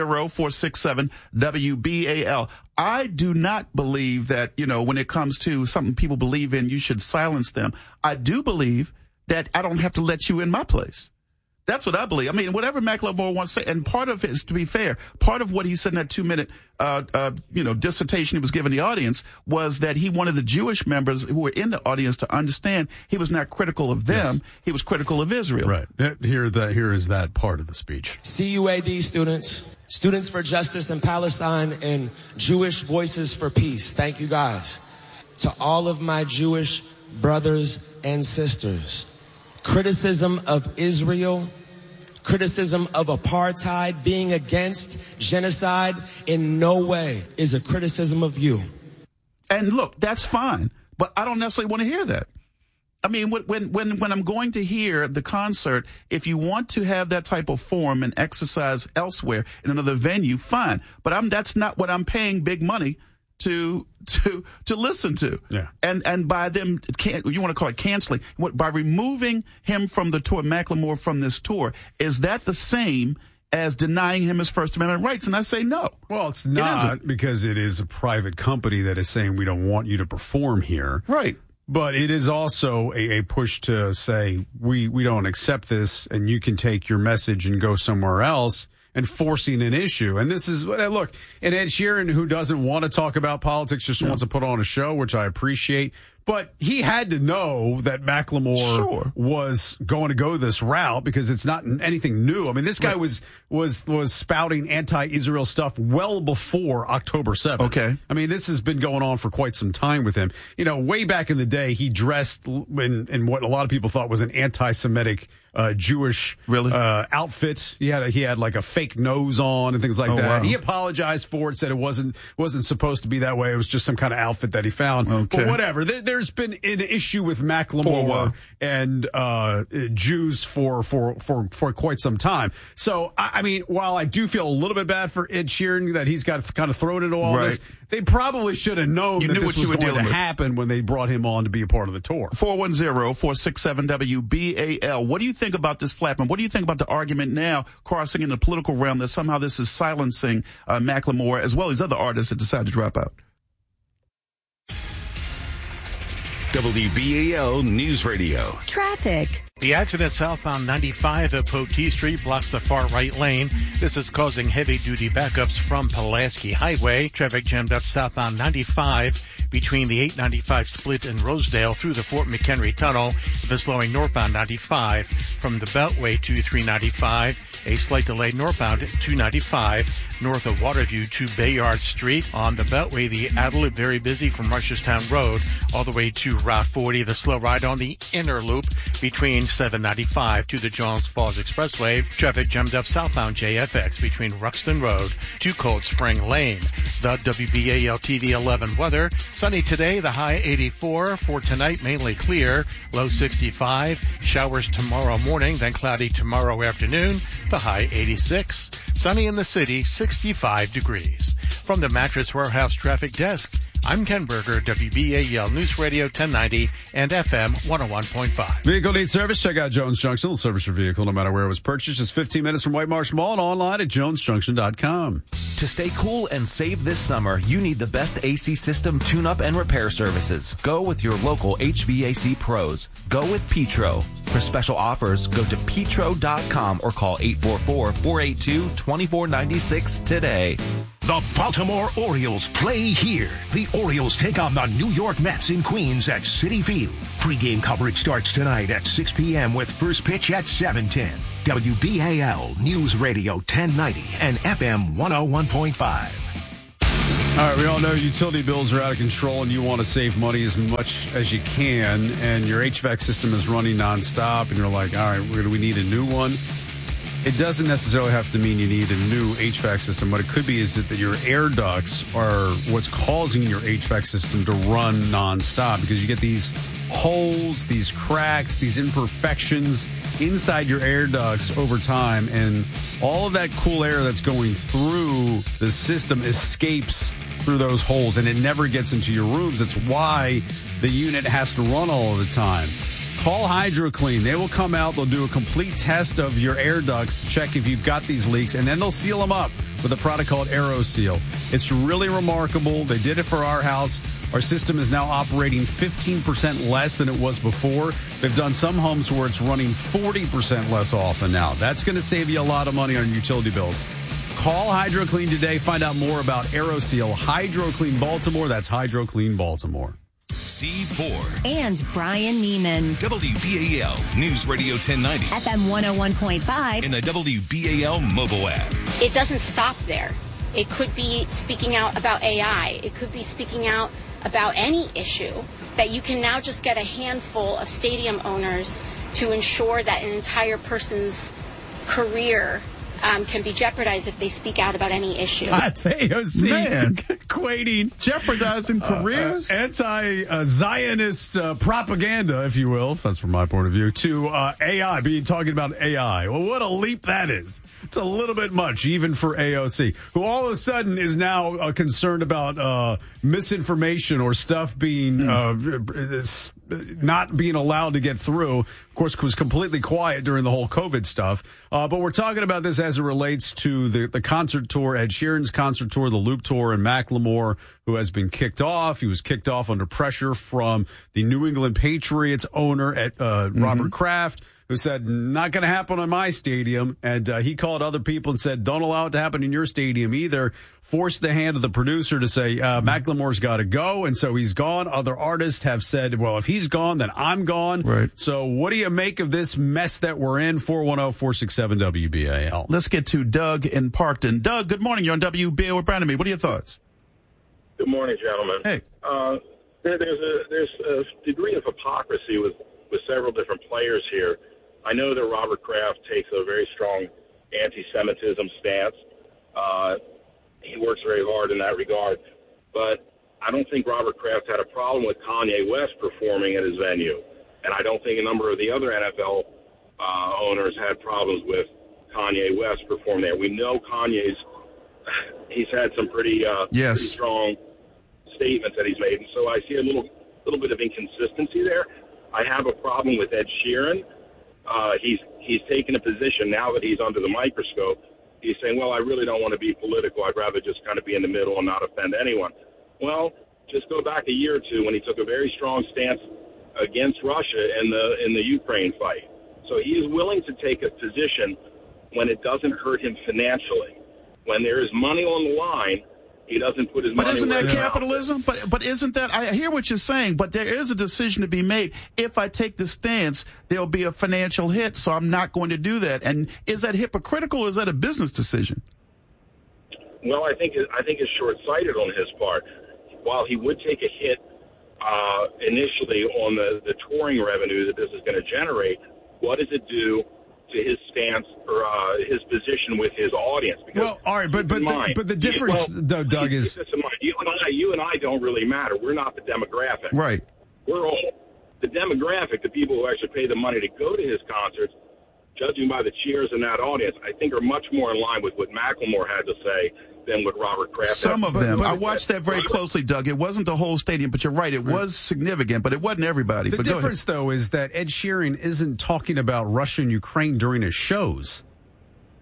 410-467-WBAL. I do not believe that, when it comes to something people believe in, you should silence them. I do believe that I don't have to let you in my place. That's what I believe. I mean, whatever Macklemore wants to say, and part of it is, to be fair, part of what he said in that 2-minute, dissertation he was giving the audience was that he wanted the Jewish members who were in the audience to understand he was not critical of them. Yes. He was critical of Israel. Right. Here is that part of the speech. CUAD students for justice in Palestine, and Jewish Voices for Peace. Thank you guys. To all of my Jewish brothers and sisters, criticism of Israel, criticism of apartheid, being against genocide in no way is a criticism of you. And look, that's fine, but I don't necessarily want to hear that. I mean, when I'm going to hear the concert, if you want to have that type of form and exercise elsewhere in another venue, fine. But that's not what I'm paying big money to listen to. Yeah. And by them, you want to call it canceling, by removing him from the tour, Macklemore from this tour, is that the same as denying him his First Amendment rights? And I say no. Well, it's not, because it is a private company that is saying we don't want you to perform here. Right. But it is also a push to say we don't accept this, and you can take your message and go somewhere else, and forcing an issue. And this is, look, and Ed Sheeran, who doesn't want to talk about politics, just wants to put on a show, which I appreciate. But he had to know that Macklemore was going to go this route, because it's not anything new. I mean, this guy was spouting anti-Israel stuff well before October 7th. Okay. I mean, this has been going on for quite some time with him. Way back in the day, he dressed in what a lot of people thought was an anti-Semitic Jewish outfit. He had like a fake nose on and things like that. Wow. He apologized for it, said it wasn't supposed to be that way. It was just some kind of outfit that he found. Okay. But whatever. There's been an issue with Macklemore and Jews for quite some time. So I mean, while I do feel a little bit bad for Ed Sheeran that he's got kind of thrown into all this, they probably should have known that this was going to happen when they brought him on to be a part of the tour. 410-467-WBAL. What do you think about this flatman? What do you think about the argument now crossing in the political realm that somehow this is silencing Macklemore as well as other artists that decide to drop out? WBAL News Radio. Traffic. The accident southbound 95 at Poteet Street blocks the far right lane. This is causing heavy-duty backups from Pulaski Highway. Traffic jammed up southbound 95 between the 895 split in Rosedale through the Fort McHenry Tunnel. The slowing northbound 95 from the Beltway to 395. A slight delay northbound 295 north of Waterview to Bayard Street. On the Beltway, the Adelit very busy from Rusherstown Road all the way to Route 40. The slow ride on the inner loop between 795 to the Johns Falls Expressway. Traffic jammed up southbound JFX between Ruxton Road to Cold Spring Lane. The WBAL TV 11 weather. Sunny today, the high 84. For tonight, mainly clear, low 65. Showers tomorrow morning, then cloudy tomorrow afternoon, the high 86. Sunny in the city, 65 degrees. From the Mattress Warehouse Traffic Desk, I'm Ken Berger, WBAL News Radio 1090 and FM 101.5. Vehicle needs service? Check out Jones Junction. They'll service your vehicle no matter where it was purchased. Just 15 minutes from White Marsh Mall and online at jonesjunction.com. To stay cool and save this summer, you need the best AC system tune-up and repair services. Go with your local HVAC pros. Go with Petro. For special offers, go to petro.com or call 844-482-2496 today. The Baltimore Orioles play here. The Orioles take on the New York Mets in Queens at Citi Field. Pre-game coverage starts tonight at 6 p.m. with first pitch at 7:10. WBAL News Radio 1090 and FM 101.5. All right, we all know utility bills are out of control and you want to save money as much as you can, and your HVAC system is running nonstop, and you're like, all right, we need a new one. It doesn't necessarily have to mean you need a new HVAC system. What it could be is that your air ducts are what's causing your HVAC system to run nonstop, because you get these holes, these cracks, these imperfections inside your air ducts over time, and all of that cool air that's going through the system escapes through those holes, and it never gets into your rooms. That's why the unit has to run all of the time. Call HydroClean. They will come out. They'll do a complete test of your air ducts to check if you've got these leaks, and then they'll seal them up with a product called AeroSeal. It's really remarkable. They did it for our house. Our system is now operating 15% less than it was before. They've done some homes where it's running 40% less often now. That's going to save you a lot of money on utility bills. Call HydroClean today. Find out more about AeroSeal. HydroClean Baltimore. That's HydroClean Baltimore. C4 and Brian Neiman. WBAL News Radio 1090. FM 101.5. In the WBAL mobile app. It doesn't stop there. It could be speaking out about AI. It could be speaking out about any issue, that you can now just get a handful of stadium owners to ensure that an entire person's career can be jeopardized if they speak out about any issue. That's AOC. Man. Equating jeopardizing careers, anti-Zionist propaganda, if you will, that's from my point of view, to AI, talking about AI. Well, what a leap that is. It's a little bit much, even for AOC, who all of a sudden is now concerned about misinformation or stuff being not being allowed to get through. Of course, was completely quiet during the whole COVID stuff. But we're talking about this as it relates to the concert tour, Ed Sheeran's concert tour, the Loop Tour, and Macklemore, who has been kicked off. He was kicked off under pressure from the New England Patriots owner at Robert Kraft, who said, not going to happen on my stadium. And he called other people and said, don't allow it to happen in your stadium either. Forced the hand of the producer to say, Macklemore's got to go. And so he's gone. Other artists have said, well, if he's gone, then I'm gone. Right. So what do you make of this mess that we're in? 410-467-WBAL. Let's get to Doug in Parkton. Doug, good morning. You're on WBAL with Brandon. What are your thoughts? Good morning, gentlemen. Hey. There's a degree of hypocrisy with several different players here. I know that Robert Kraft takes a very strong anti-Semitism stance. He works very hard in that regard. But I don't think Robert Kraft had a problem with Kanye West performing at his venue. And I don't think a number of the other NFL owners had problems with Kanye West performing there. We know he's had some pretty strong statements that he's made. And so I see a little bit of inconsistency there. I have a problem with Ed Sheeran. He's taken a position now that he's under the microscope. He's saying, well, I really don't want to be political. I'd rather just kind of be in the middle and not offend anyone. Well, just go back a year or two when he took a very strong stance against Russia in the Ukraine fight. So he is willing to take a position when it doesn't hurt him financially. When there is money on the line, he doesn't put his money. But isn't that where his mouth capitalism? But isn't that? I hear what you're saying, but there is a decision to be made. If I take the stance, there'll be a financial hit, so I'm not going to do that. And is that hypocritical, or is that a business decision? Well, I think it's short-sighted on his part. While he would take a hit initially on the touring revenue that this is going to generate, what does it do to his stance or his position with his audience? Because well, all right, but the difference, Doug, is keep this in mind. You and I don't really matter. We're not the demographic. Right. We're all the demographic. The people who actually pay the money to go to his concerts, judging by the cheers in that audience, I think are much more in line with what Macklemore had to say than what Robert Kraft. Some of them. I watched that very closely, Doug. It wasn't the whole stadium, but you're right. It was significant, but it wasn't everybody. The difference, though, is that Ed Sheeran isn't talking about Russia and Ukraine during his shows.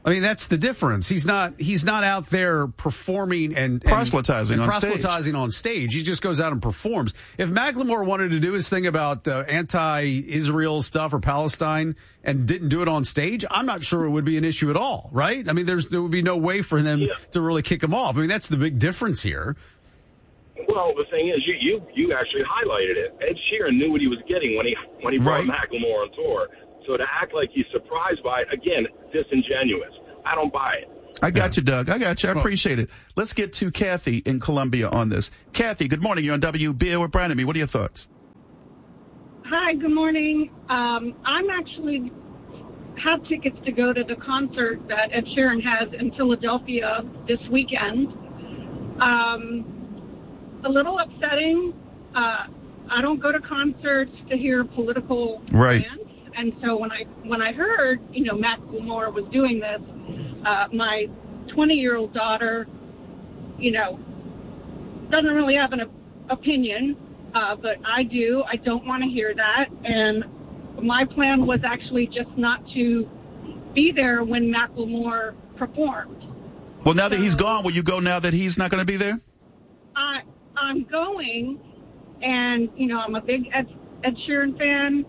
I mean, that's the difference. He's not out there performing and proselytizing on stage. He just goes out and performs. If Macklemore wanted to do his thing about anti-Israel stuff or Palestine and didn't do it on stage, I'm not sure it would be an issue at all, right? I mean, there would be no way for them to really kick him off. I mean, that's the big difference here. Well, the thing is, you actually highlighted it. Ed Sheeran knew what he was getting when he brought Macklemore on tour. So to act like he's surprised by it, again, disingenuous. I don't buy it. I got you, Doug. I got you. I appreciate it. Let's get to Kathy in Columbia on this. Kathy, good morning. You're on WBAL with Brian and me. What are your thoughts? Hi, good morning. I'm actually have tickets to go to the concert that Ed Sheeran has in Philadelphia this weekend. A little upsetting. I don't go to concerts to hear political bands. And so when I heard, Macklemore was doing this, my 20-year-old daughter, doesn't really have an opinion, but I do. I don't want to hear that. And my plan was actually just not to be there when Macklemore performed. Well, now that he's gone, will you go now that he's not going to be there? I'm going, and, I'm a big Ed Sheeran fan.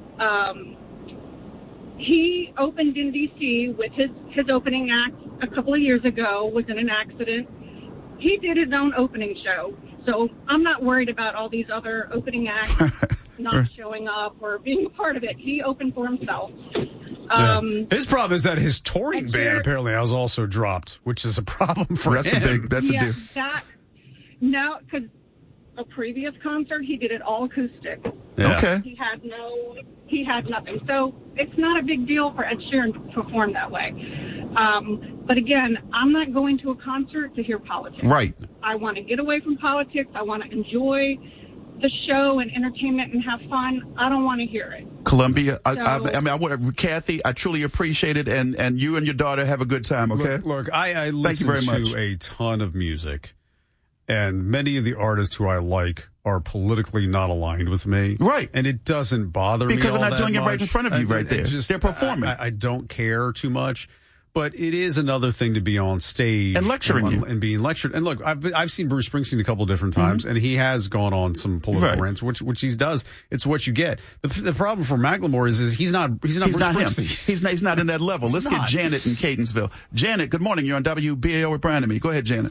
He opened in D.C. with his opening act a couple of years ago, was in an accident. He did his own opening show, so I'm not worried about all these other opening acts not showing up or being a part of it. He opened for himself. His problem is that his touring ban apparently has also dropped, which is a problem for him. That's a deal. No, because a previous concert, he did it all acoustic. Yeah. Okay. He had nothing. So it's not a big deal for Ed Sheeran to perform that way. But again, I'm not going to a concert to hear politics. Right. I want to get away from politics. I want to enjoy the show and entertainment and have fun. I don't want to hear it. Columbia, Kathy, I truly appreciate it, and you and your daughter have a good time, okay? Look, I listen to a ton of music, and many of the artists who I like are politically not aligned with me. Right. And it doesn't bother me because all they're not doing much. it right in front of you right there. They're performing. I don't care too much. But it is another thing to be on stage and lecturing you and being lectured. And look, I've seen Bruce Springsteen a couple of different times, and he has gone on some political rants, which he does. It's what you get. The problem for Macklemore is he's not Bruce Springsteen. He's not in that level. Let's get Janet in Catonsville. Janet, good morning. You're on WBAL with Brian and me. Go ahead, Janet.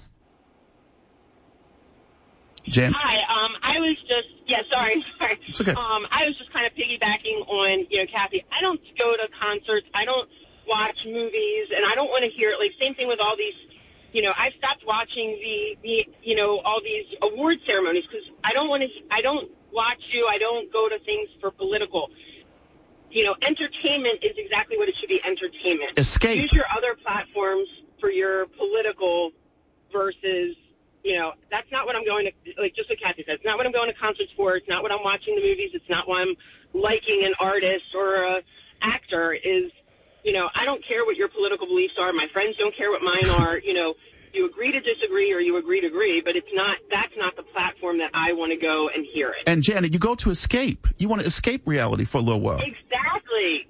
Janet. Hi. I was just sorry. It's okay. I was just kind of piggybacking on Kathy. I don't go to concerts. I don't watch movies, and I don't want to hear it. Like, same thing with all these, I've stopped watching the all these award ceremonies because I don't watch you. I don't go to things for political. Entertainment is exactly what it should be, entertainment. Escape. Use your other platforms for your political versus, that's not what I'm going to, like, just like Kathy said, it's not what I'm going to concerts for. It's not what I'm watching the movies. It's not why I'm liking an artist or a actor is, I don't care what your political beliefs are. My friends don't care what mine are. You agree to disagree or you agree to agree, but that's not the platform that I want to go and hear it. And Janet, you go to escape. You want to escape reality for a little while. Exactly.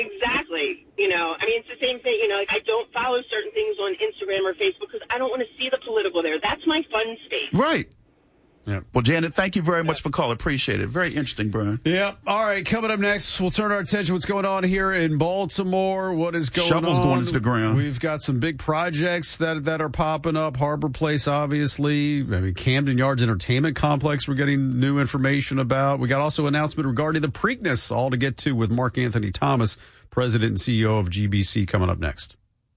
It's the same thing. I don't follow certain things on Instagram or Facebook because I don't want to see the political there. That's my fun space. Right. Yeah. Well, Janet, thank you very much for calling. Appreciate it. Very interesting, Brian. Yeah. All right. Coming up next, we'll turn our attention to what's going on here in Baltimore. What is going on? Shovels going into the ground. We've got some big projects that are popping up. Harbor Place, obviously. Camden Yards Entertainment Complex, we're getting new information about. We got also an announcement regarding the Preakness, all to get to with Mark Anthony Thomas, President and CEO of GBC, coming up next.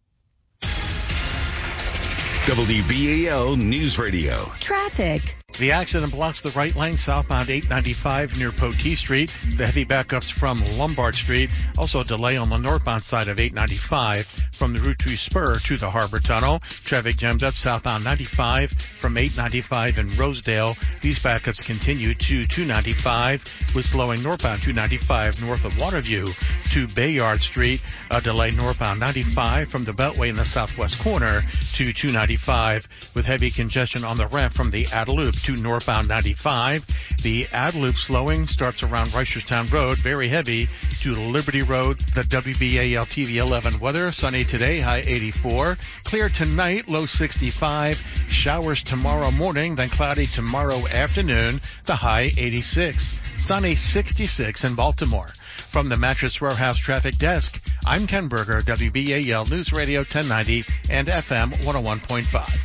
WBAL News Radio. Traffic. The accident blocks the right lane southbound 895 near Potee Street. The heavy backups from Lombard Street. Also a delay on the northbound side of 895 from the Route 2 spur to the Harbor Tunnel. Traffic jammed up southbound 95 from 895 in Rosedale. These backups continue to 295 with slowing northbound 295 north of Waterview to Bayard Street. A delay northbound 95 from the Beltway in the southwest corner to 295 with heavy congestion on the ramp from the Outer Loop to northbound 95. The Ad Loop slowing starts around Reisterstown Road, very heavy, to Liberty Road. The WBAL TV 11 weather, sunny today, high 84. Clear tonight, low 65. Showers tomorrow morning, then cloudy tomorrow afternoon, the high 86. Sunny 66 in Baltimore. From the Mattress Warehouse Traffic Desk, I'm Ken Berger, WBAL News Radio 1090 and FM 101.5.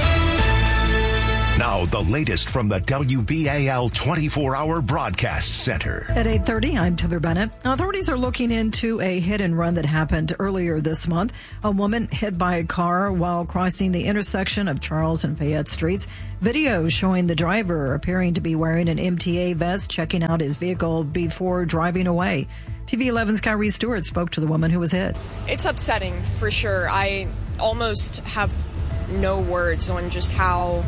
Now, the latest from the WBAL 24-hour broadcast center. At 8:30, I'm Taylor Bennett. Authorities are looking into a hit and run that happened earlier this month. A woman hit by a car while crossing the intersection of Charles and Fayette Streets. Video showing the driver appearing to be wearing an MTA vest, checking out his vehicle before driving away. TV 11's Kyrie Stewart spoke to the woman who was hit. It's upsetting, for sure. I almost have no words on just how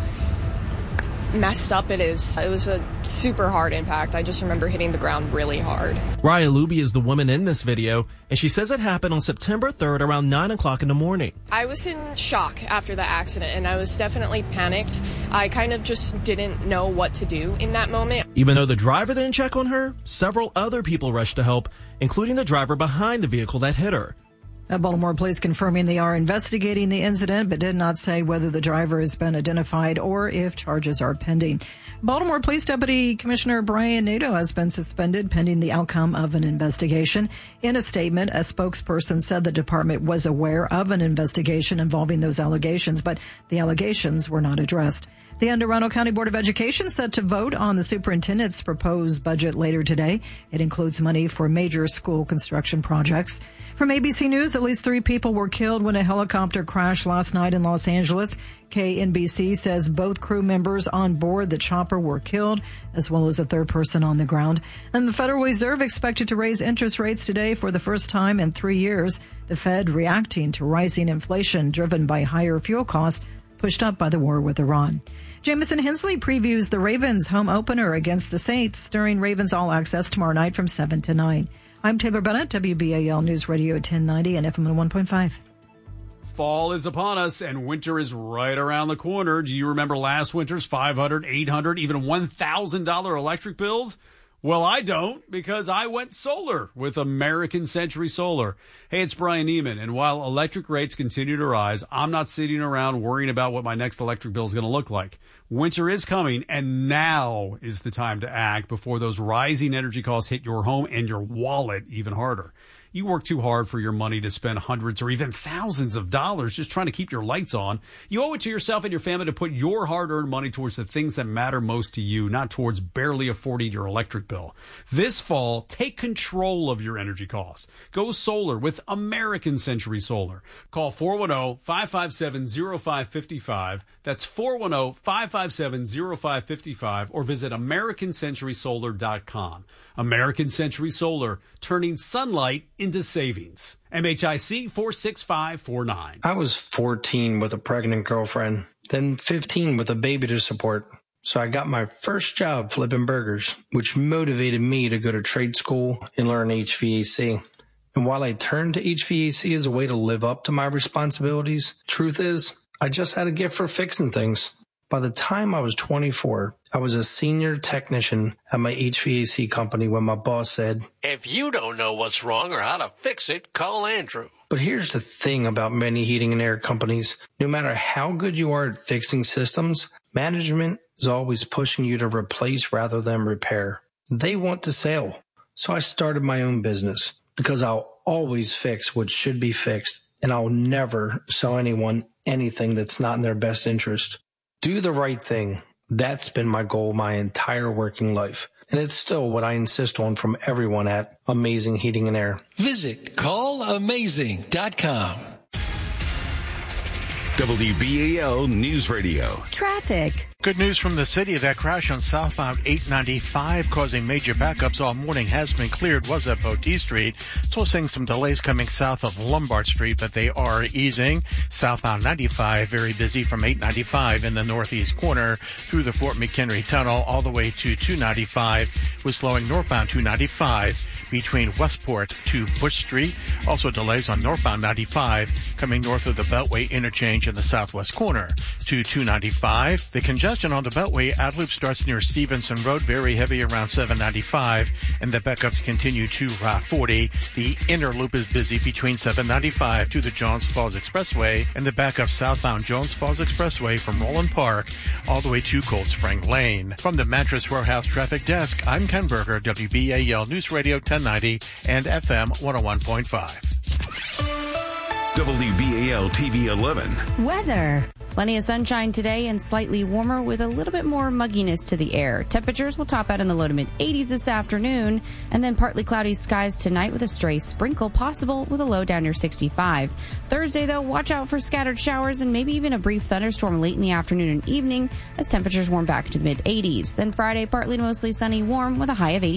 messed up it is. It was a super hard impact. I just remember hitting the ground really hard. Raya Luby is the woman in this video, and she says it happened on September 3rd around 9 o'clock in the morning. I was in shock after the accident, and I was definitely panicked. I kind of just didn't know what to do in that moment. Even though the driver didn't check on her, several other people rushed to help, including the driver behind the vehicle that hit her. Baltimore police confirming they are investigating the incident, but did not say whether the driver has been identified or if charges are pending. Baltimore Police Deputy Commissioner Brian Nadeau has been suspended pending the outcome of an investigation. In a statement, a spokesperson said the department was aware of an investigation involving those allegations, but the allegations were not addressed. The Anne Arundel County Board of Education set to vote on the superintendent's proposed budget later today. It includes money for major school construction projects. From ABC News, at least 3 people were killed when a helicopter crashed last night in Los Angeles. KNBC says both crew members on board the chopper were killed, as well as a third person on the ground. And the Federal Reserve expected to raise interest rates today for the first time in 3 years. The Fed reacting to rising inflation driven by higher fuel costs, pushed up by the war with Iran. Jamison Hensley previews the Ravens home opener against the Saints during Ravens All Access tomorrow night from 7 to 9. I'm Taylor Bennett, WBAL News Radio 1090 and FM 101.5. Fall is upon us and winter is right around the corner. Do you remember last winter's $500, $800, even $1,000 electric bills? Well, I don't, because I went solar with American Century Solar. Hey, it's Brian Neiman, and while electric rates continue to rise, I'm not sitting around worrying about what my next electric bill is going to look like. Winter is coming, and now is the time to act before those rising energy costs hit your home and your wallet even harder. You work too hard for your money to spend hundreds or even thousands of dollars just trying to keep your lights on. You owe it to yourself and your family to put your hard-earned money towards the things that matter most to you, not towards barely affording your electric bill. This fall, take control of your energy costs. Go solar with American Century Solar. Call 410-557-0555. That's 410-557-0555, or visit AmericanCenturySolar.com. American Century Solar, turning sunlight into savings. MHIC 46549. I was 14 with a pregnant girlfriend, then 15 with a baby to support. So I got my first job flipping burgers, which motivated me to go to trade school and learn HVAC. And while I turned to HVAC as a way to live up to my responsibilities, truth is, I just had a gift for fixing things. By the time I was 24, I was a senior technician at my HVAC company when my boss said, "If you don't know what's wrong or how to fix it, call Andrew." But here's the thing about many heating and air companies. No matter how good you are at fixing systems, management is always pushing you to replace rather than repair. They want to sell. So I started my own business because I'll always fix what should be fixed, and I'll never sell anyone anything that's not in their best interest. Do the right thing. That's been my goal my entire working life. And it's still what I insist on from everyone at Amazing Heating and Air. Visit callamazing.com. WBAL News Radio. Traffic. Good news from the city. That crash on southbound 895 causing major backups all morning has been cleared. Was at Poteet Street. Still seeing some delays coming south of Lombard Street, but they are easing. Southbound 95 very busy from 895 in the northeast corner through the Fort McHenry Tunnel all the way to 295. With slowing northbound 295 between Westport to Bush Street. Also delays on northbound 95 coming north of the Beltway interchange in the southwest corner to 295. The congestion Congestion on the Beltway out loop starts near Stevenson Road, very heavy around 795, and the backups continue to Route 40. The inner loop is busy between 795 to the Jones Falls Expressway, and the backup southbound Jones Falls Expressway from Roland Park all the way to Cold Spring Lane. From the Mattress Warehouse Traffic Desk, I'm Ken Berger, WBAL News Radio 1090 and FM 101.5. WBAL TV 11. Weather. Plenty of sunshine today and slightly warmer with a little bit more mugginess to the air. Temperatures will top out in the low to mid 80s this afternoon, and then partly cloudy skies tonight with a stray sprinkle possible with a low down near 65. Thursday, though, watch out for scattered showers and maybe even a brief thunderstorm late in the afternoon and evening as temperatures warm back to the mid 80s. Then Friday, partly to mostly sunny, warm with a high of 80.